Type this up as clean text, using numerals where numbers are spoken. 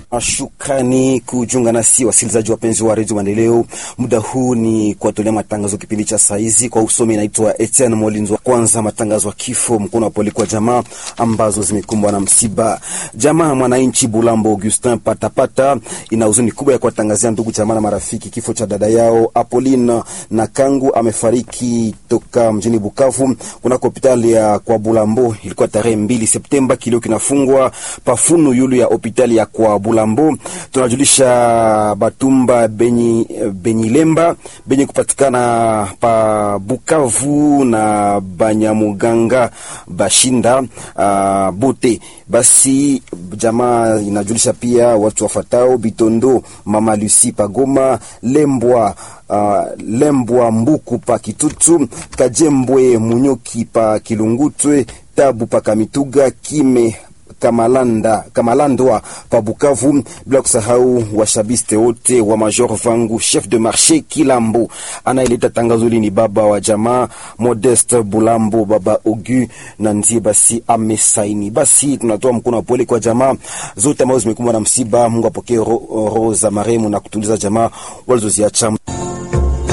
Shukrani kujiunga nasi wasikilizaji wapenzi wa Radio Maendeleo. Muda huu ni kuwatolea matangazo kipindi cha saizi. Kwa usomi naitwa Etienne Molinzo. Kwanza matangazo ya kifo, mkono wa pole kwa jamaa ambazo zimekumbwa na msiba. Jamaa mwananchi Bulambo Augustin Patapata ina huzuni kubwa ya kuwatangazia ndugu jamaa na marafiki kifo cha dada yao Apolline na Kangu. Amefariki toka mjini Bukavu kuna hospitali ya kwa Bulambo. Ilikuwa tarehe 2 Septemba. Kilio kinafungwa pafunu yulu ya hospitali ya kwa Bulambo. Tunajulisha Batumba Benyilemba benye kupatikana pa Bukavu na Banyamuganga Bashinda Bote. Basi jamaa inajulisha pia watu wafatao: Bitondo Mama Lucy Pagoma, Lembwa Mbuku pa Kitutu, Kajembwe Munyoki pa Kilungutwe, Tabu pa Kamituga, Kime Kamalandwa pa Bukavu, bila kusahau washabiste wote wa Major Vangu chef de marché Kilambo. Anaileta tangazo ni baba wa jamaa Modeste Bulambo, baba Ogu na ndiye basi amesaini. Basi tunatoa mkono wa pole kwa jamaa zote ambazo zimekumbwa na msiba. Mungu apokee roho za marehemu na kutuliza jamaa walizoziacha.